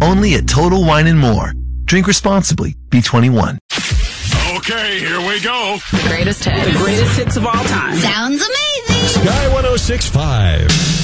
Only at Total Wine & More. Drink responsibly. Be 21. Okay, here we go. The greatest hits of all time. Sounds amazing. Sky 106.5.